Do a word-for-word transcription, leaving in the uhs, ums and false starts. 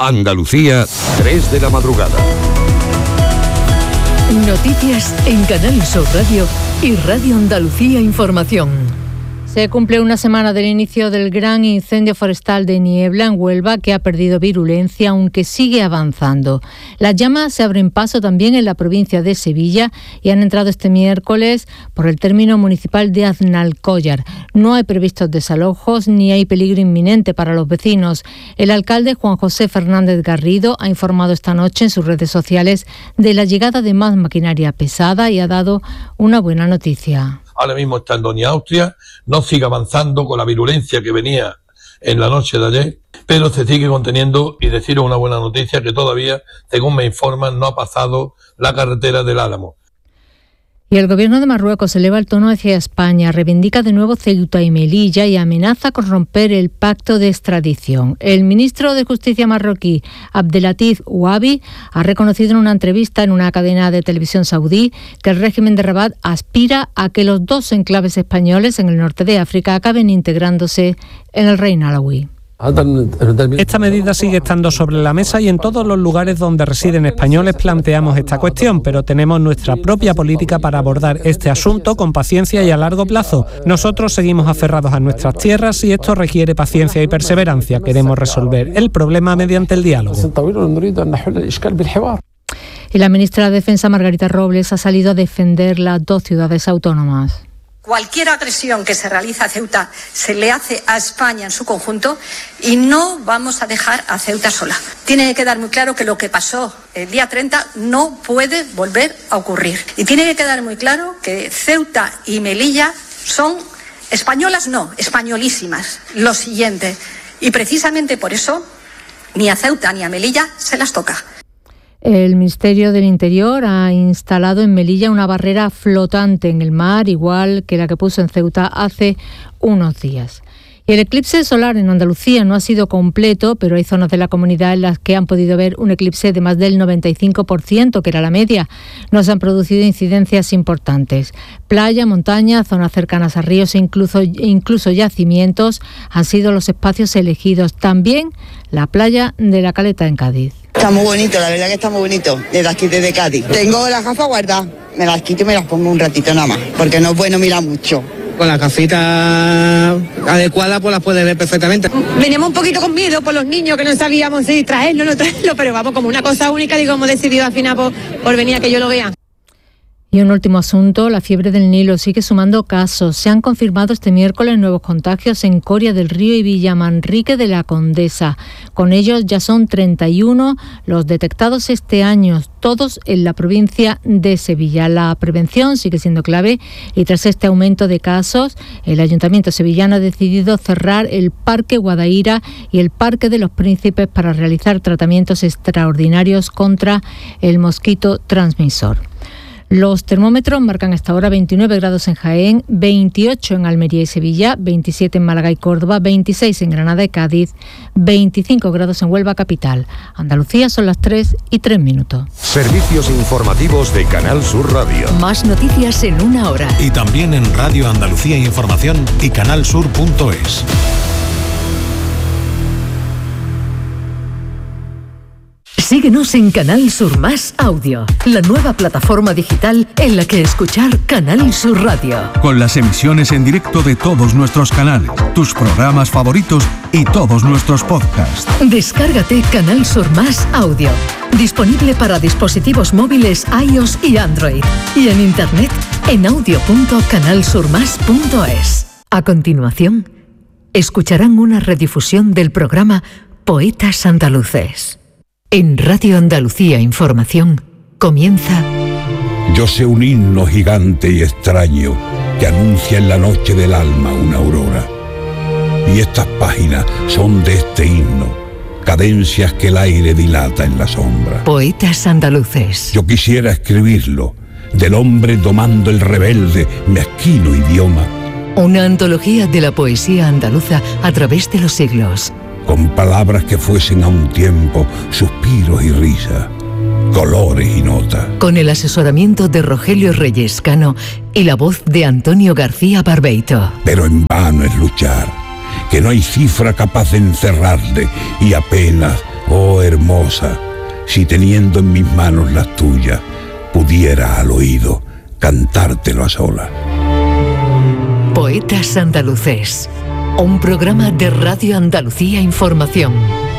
Andalucía, tres de la madrugada. Noticias en Canal Sur Radio y Radio Andalucía Información. Se cumple una semana del inicio del gran incendio forestal de Niebla en Huelva, que ha perdido virulencia, aunque sigue avanzando. Las llamas se abren paso también en la provincia de Sevilla y han entrado este miércoles por el término municipal de Aznalcóllar. No hay previstos desalojos ni hay peligro inminente para los vecinos. El alcalde Juan José Fernández Garrido ha informado esta noche en sus redes sociales de la llegada de más maquinaria pesada y ha dado una buena noticia. Ahora mismo está en Doña Austria, no sigue avanzando con la virulencia que venía en la noche de ayer, pero se sigue conteniendo. Y deciros una buena noticia, que todavía, según me informan, no ha pasado la carretera del Álamo. Y el gobierno de Marruecos eleva el tono hacia España, reivindica de nuevo Ceuta y Melilla y amenaza con romper el pacto de extradición. El ministro de Justicia marroquí, Abdelatif Ouabi, ha reconocido en una entrevista en una cadena de televisión saudí que el régimen de Rabat aspira a que los dos enclaves españoles en el norte de África acaben integrándose en el reino alauí. Esta medida sigue estando sobre la mesa y en todos los lugares donde residen españoles planteamos esta cuestión, pero tenemos nuestra propia política para abordar este asunto con paciencia y a largo plazo. Nosotros seguimos aferrados a nuestras tierras y esto requiere paciencia y perseverancia. Queremos resolver el problema mediante el diálogo. Y la ministra de Defensa, Margarita Robles, ha salido a defender las dos ciudades autónomas. Cualquier agresión que se realiza a Ceuta se le hace a España en su conjunto y no vamos a dejar a Ceuta sola. Tiene que quedar muy claro que lo que pasó el día treinta no puede volver a ocurrir. Y tiene que quedar muy claro que Ceuta y Melilla son españolas, no, españolísimas. Lo siguiente. Y precisamente por eso ni a Ceuta ni a Melilla se las toca. El Ministerio del Interior ha instalado en Melilla una barrera flotante en el mar, igual que la que puso en Ceuta hace unos días. Y el eclipse solar en Andalucía no ha sido completo, pero hay zonas de la comunidad en las que han podido ver un eclipse de más del noventa y cinco por ciento, que era la media. No se han producido incidencias importantes. Playa, montaña, zonas cercanas a ríos e incluso, incluso yacimientos han sido los espacios elegidos. También la playa de La Caleta en Cádiz. Está muy bonito, la verdad que está muy bonito, desde aquí, desde Cádiz. Tengo las gafas guardadas, me las quito y me las pongo un ratito nada más, porque no es bueno mirar mucho. Con la gafita adecuada pues las puedes ver perfectamente. Veníamos un poquito con miedo por los niños, que no sabíamos si traerlo o no traerlo, pero vamos, como una cosa única, digo, hemos decidido al final por, por venir a que yo lo vea. Y un último asunto, la fiebre del Nilo sigue sumando casos. Se han confirmado este miércoles nuevos contagios en Coria del Río y Villamanrique de la Condesa. Con ellos ya son treinta y uno los detectados este año, todos en la provincia de Sevilla. La prevención sigue siendo clave y tras este aumento de casos, el Ayuntamiento sevillano ha decidido cerrar el Parque Guadaira y el Parque de los Príncipes para realizar tratamientos extraordinarios contra el mosquito transmisor. Los termómetros marcan hasta ahora veintinueve grados en Jaén, veintiocho en Almería y Sevilla, veintisiete en Málaga y Córdoba, veintiséis en Granada y Cádiz, veinticinco grados en Huelva capital. Andalucía son las tres y tres minutos. Servicios informativos de Canal Sur Radio. Más noticias en una hora. Y también en Radio Andalucía Información y canal sur punto es. Síguenos en Canal Sur Más Audio, la nueva plataforma digital en la que escuchar Canal Sur Radio. Con las emisiones en directo de todos nuestros canales, tus programas favoritos y todos nuestros podcasts. Descárgate Canal Sur Más Audio, disponible para dispositivos móviles iOS y Android, y en internet en audio punto canal sur más punto es. A continuación, escucharán una redifusión del programa Poetas Andaluces. En Radio Andalucía Información comienza... Yo sé un himno gigante y extraño que anuncia en la noche del alma una aurora. Y estas páginas son de este himno, cadencias que el aire dilata en la sombra. Poetas Andaluces. Yo quisiera escribirlo, del hombre domando el rebelde, mezquino idioma. Una antología de la poesía andaluza a través de los siglos. Con palabras que fuesen a un tiempo suspiros y risa, colores y notas. Con el asesoramiento de Rogelio Reyes Cano y la voz de Antonio García Barbeito. Pero en vano es luchar, que no hay cifra capaz de encerrarle y apenas Oh hermosa, si teniendo en mis manos las tuyas, pudiera al oído cantártelo a solas. Poetas Andaluces, un programa de Radio Andalucía Información.